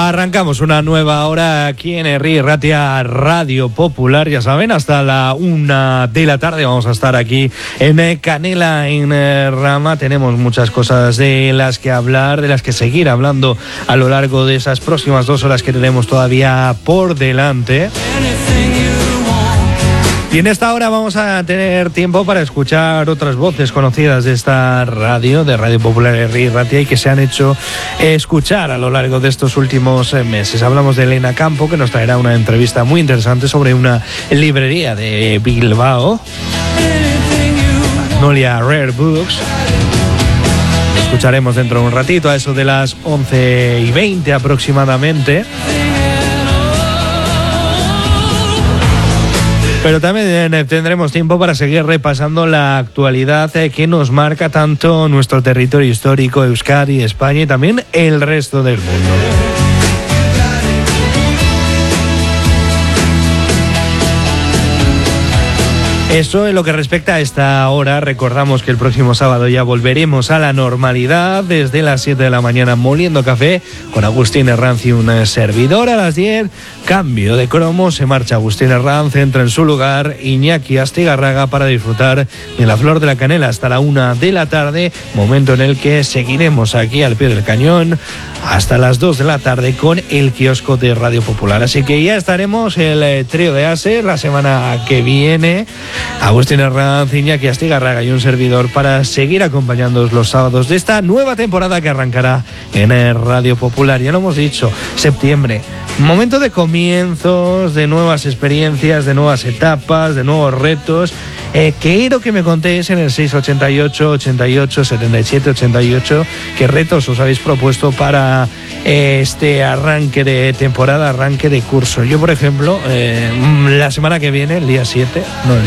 Arrancamos una nueva hora aquí en RI Ratia Radio Popular, ya saben, hasta la 1 de la tarde vamos a estar aquí en Canela, en Rama. Tenemos muchas cosas de las que hablar, de las que seguir hablando a lo largo de esas próximas 2 horas que tenemos todavía por delante. Y en esta hora vamos a tener tiempo para escuchar otras voces conocidas de esta radio, de Radio Popular RI Ratia, y que se han hecho escuchar a lo largo de estos últimos meses. Hablamos de Elena Campo, que nos traerá una entrevista muy interesante sobre una librería de Bilbao, Magnolia Rare Books. Lo escucharemos dentro de un ratito, a eso de las 11:20 aproximadamente. Pero también tendremos tiempo para seguir repasando la actualidad que nos marca tanto nuestro territorio histórico, Euskadi, España y también el resto del mundo. Eso en lo que respecta a esta hora. Recordamos que el próximo sábado ya volveremos a la normalidad desde las 7 de la mañana moliendo café con Agustín Herranz y un servidor. A las 10, cambio de cromo, se marcha Agustín Herranz, entra en su lugar Iñaki Astigarraga para disfrutar de la Flor de la Canela hasta la 1 de la tarde, momento en el que seguiremos aquí al pie del cañón hasta las 2 de la tarde con el kiosco de Radio Popular. Así que ya estaremos el trío de ases la semana que viene. Agustín Herranz, Iñaki Astigarraga y un servidor para seguir acompañándoos los sábados de esta nueva temporada que arrancará en Radio Popular. Ya lo hemos dicho, septiembre, momento de comienzos, de nuevas experiencias, de nuevas etapas, de nuevos retos. Quiero que me contéis en el 688 88 77 88 qué retos os habéis propuesto para este arranque de temporada, arranque de curso. Yo, por ejemplo, la semana que viene, el día 7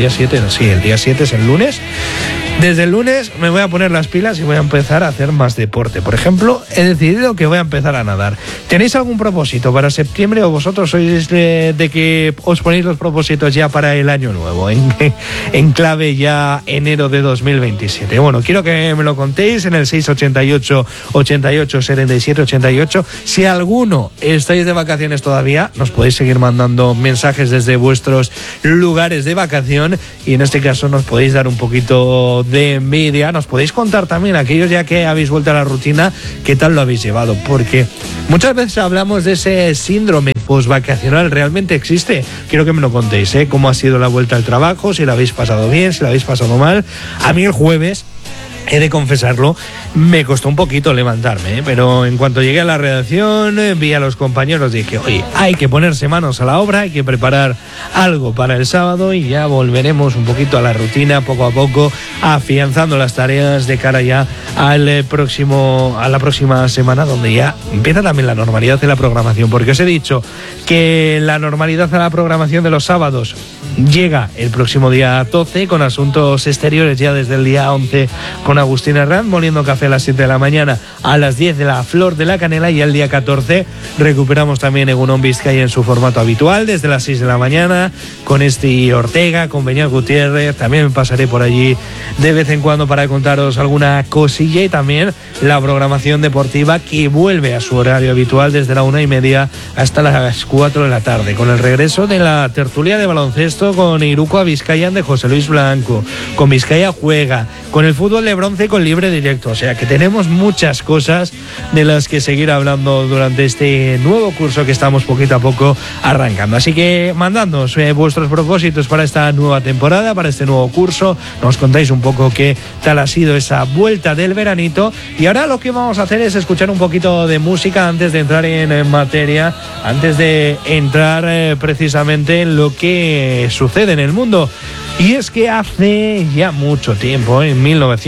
es el lunes. Desde el lunes me voy a poner las pilas y voy a empezar a hacer más deporte. Por ejemplo, he decidido que voy a empezar a nadar. ¿Tenéis algún propósito para septiembre o vosotros sois de que os ponéis los propósitos ya para el año nuevo, en clave ya enero de 2027? Bueno, quiero que me lo contéis en el 688 88 77 88. Si alguno estáis de vacaciones todavía, nos podéis seguir mandando mensajes desde vuestros lugares de vacación y en este caso nos podéis dar un poquito de envidia. Nos podéis contar también, aquellos ya que habéis vuelto a la rutina, qué tal lo habéis llevado, porque muchas veces hablamos de ese síndrome postvacacional. ¿Realmente existe? Quiero que me lo contéis, cómo ha sido la vuelta al trabajo, si la habéis pasado bien, si la habéis pasado mal. A mí el jueves, he de confesarlo, me costó un poquito levantarme, pero en cuanto llegué a la redacción, vi a los compañeros, dije, oye, hay que ponerse manos a la obra, hay que preparar algo para el sábado y ya volveremos un poquito a la rutina, poco a poco, afianzando las tareas de cara ya a la próxima semana, donde ya empieza también la normalidad de la programación, porque os he dicho que la normalidad a la programación de los sábados llega el próximo día 12, con asuntos exteriores ya desde el día 11 con Agustín Herranz, moliendo café a las 7 de la mañana, a las 10 de la Flor de la Canela, y el día 14 recuperamos también Egunon Vizcaya en su formato habitual, desde las 6 de la mañana, con Esti Ortega, con Beñat Gutiérrez. También me pasaré por allí de vez en cuando para contaros alguna cosilla, y también la programación deportiva que vuelve a su horario habitual desde la 1:30 hasta las 4 de la tarde, con el regreso de la tertulia de baloncesto con Iruko Vizcayan de José Luis Blanco, con Vizcaya Juega, con el fútbol de bronce con libre directo. O sea que tenemos muchas cosas de las que seguir hablando durante este nuevo curso que estamos poquito a poco arrancando. Así que mandadnos vuestros propósitos para esta nueva temporada, para este nuevo curso. Nos contáis un poco qué tal ha sido esa vuelta del veranito. Y ahora lo que vamos a hacer es escuchar un poquito de música antes de entrar en materia, antes de entrar precisamente en lo que sucede en el mundo. Y es que hace ya mucho tiempo, en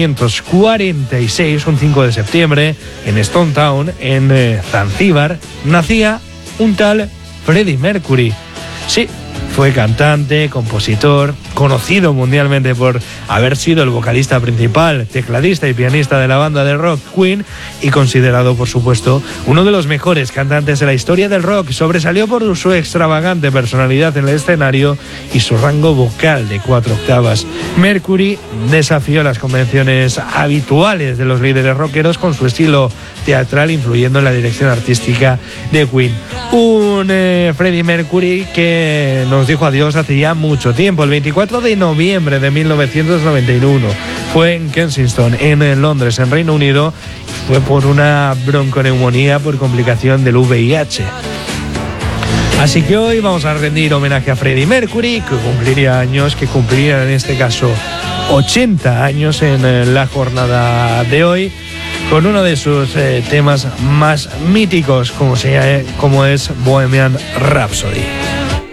1946, un 5 de septiembre, en Stone Town, en Zanzíbar, nacía un tal Freddie Mercury. Sí, fue cantante, compositor, conocido mundialmente por haber sido el vocalista principal, tecladista y pianista de la banda de rock Queen y considerado, por supuesto, uno de los mejores cantantes de la historia del rock. Sobresalió por su extravagante personalidad en el escenario y su rango vocal de 4 octavas. Mercury desafió las convenciones habituales de los líderes rockeros con su estilo teatral, influyendo en la dirección artística de Queen. Un Freddie Mercury que nos dijo adiós hace ya mucho tiempo. El 24 de noviembre de 1991 fue en Kensington, en Londres, en Reino Unido. Fue por una bronconeumonía por complicación del VIH. Así que hoy vamos a rendir homenaje a Freddie Mercury, que cumpliría en este caso 80 años en la jornada de hoy, con uno de sus temas más míticos, como es Bohemian Rhapsody.